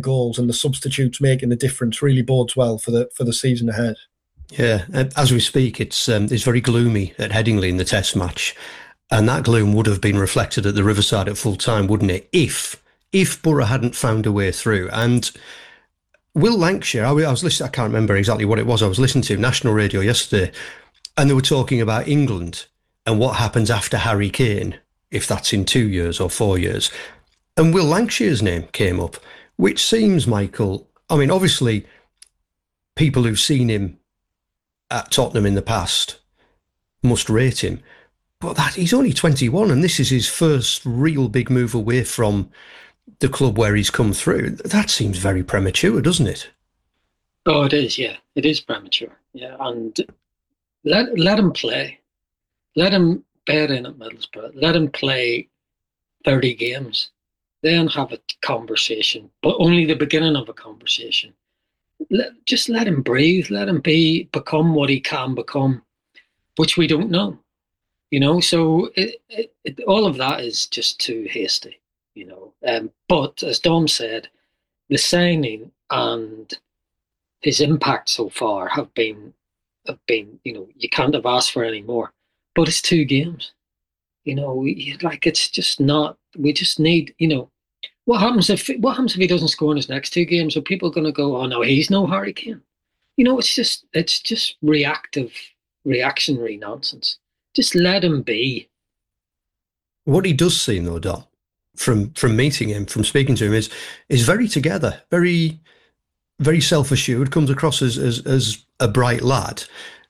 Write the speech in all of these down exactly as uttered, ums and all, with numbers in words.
of goals and the substitutes making the difference really bodes well for the for the season ahead. Yeah, as we speak, it's um, it's very gloomy at Headingley in the Test match, and that gloom would have been reflected at the Riverside at full time, wouldn't it? If if Borough hadn't found a way through. And Will Lancashire, I was listening, I can't remember exactly what it was I was listening to, national radio yesterday, and they were talking about England and what happens after Harry Kane, if that's in two years or four years. And Will Lancashire's name came up, which seems, Michael, I mean, obviously, people who've seen him at Tottenham in the past must rate him. But that he's only twenty-one, and this is his first real big move away from the club where he's come through. That seems very premature, doesn't it? Oh, it is, yeah. It is premature. Yeah, and let let him play. Let him bed in at Middlesbrough. Let him play thirty games. Then have a conversation, but only the beginning of a conversation. Let, just let him breathe. Let him be become what he can become, which we don't know. You know, so it, it, it, all of that is just too hasty. You know, um, but as Dom said, the signing and his impact so far have been have been. You know, you can't have asked for any more. But it's two games. You know, we, like it's just not. We just need. You know. What happens if what happens if he doesn't score in his next two games? Are people going to go, "Oh no, he's no Harry Kane"? You know, it's just it's just reactive, reactionary nonsense. Just let him be. What he does seem, though, Dom, from from meeting him, from speaking to him, is is very together, very very self assured. Comes across as as as a bright lad.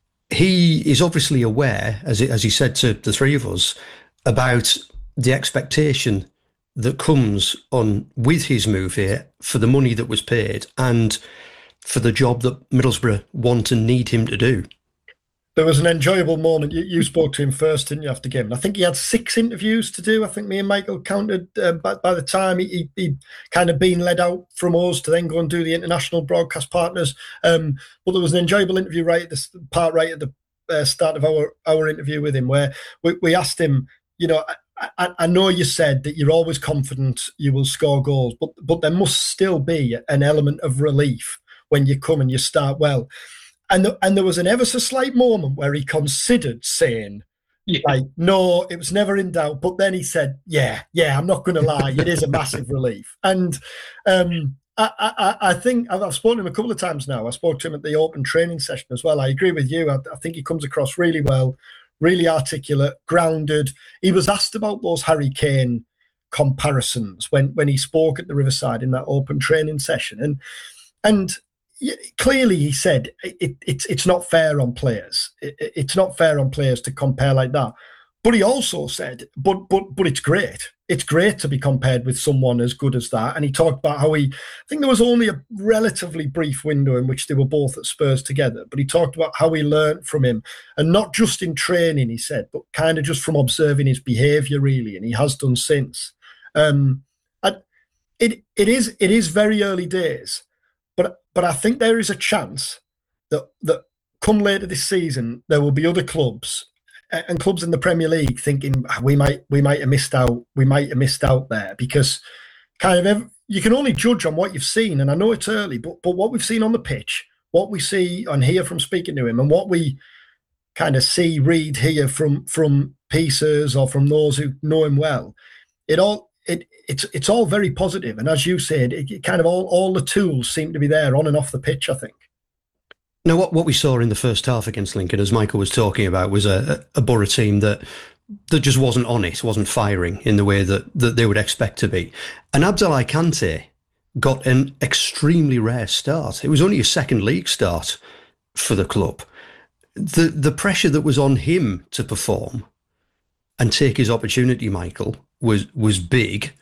He is obviously aware, as it, as he said to the three of us, about the expectation that comes on with his move here for the money that was paid and for the job that Middlesbrough want and need him to do. There was an enjoyable moment. You, you spoke to him first, didn't you, after game? And I think he had six interviews to do. I think me and Michael counted uh, by, by the time he, he, he kind of been led out from us to then go and do the international broadcast partners. Um, but there was an enjoyable interview right at the part right at the uh, start of our, our interview with him where we, we asked him, you know, I, I know you said that you're always confident you will score goals, but but there must still be an element of relief when you come and you start well. And the, and there was an ever so slight moment where he considered saying, yeah. like, no, it was never in doubt. But then he said, yeah, yeah, I'm not going to lie. It is a massive relief. And um, I, I, I think I've, I've spoken to him a couple of times now. I spoke to him at the open training session as well. I agree with you. I, I think he comes across really well. Really articulate, grounded. He was asked about those Harry Kane comparisons when, when he spoke at the Riverside in that open training session, and and clearly he said it, it's it's not fair on players. It, it's not fair on players to compare like that. But he also said, but but but it's great. It's great to be compared with someone as good as that. And he talked about how he, I think there was only a relatively brief window in which they were both at Spurs together, but he talked about how he learned from him, and not just in training, he said, but kind of just from observing his behaviour, really, and he has done since. Um, and it it is it is very early days, but but I think there is a chance that that come later this season there will be other clubs and clubs in the Premier League thinking we might we might have missed out we might have missed out there, because kind of every, you can only judge on what you've seen, and I know it's early, but but what we've seen on the pitch, what we see and hear from speaking to him, and what we kind of see, read, hear from from pieces or from those who know him well, it all it it's it's all very positive. And as you said, it, it kind of all all the tools seem to be there on and off the pitch, I think. Now, what, what we saw in the first half against Lincoln, as Michael was talking about, was a, a Borough team that that just wasn't on it, wasn't firing in the way that, that they would expect to be. And Abdoulaye Kante got an extremely rare start. It was only a second league start for the club. The the pressure that was on him to perform and take his opportunity, Michael, was was big.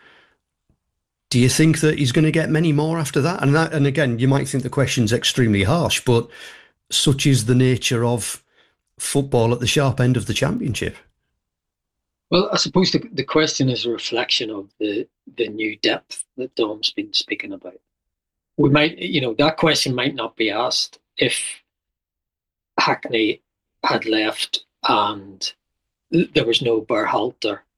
Do you think that he's going to get many more after that? And that, and again, you might think the question's extremely harsh, but such is the nature of football at the sharp end of the Championship. Well, I suppose the, the question is a reflection of the, the new depth that Dom's been speaking about. We might, you know, that question might not be asked if Hackney had left and there was no Berhalter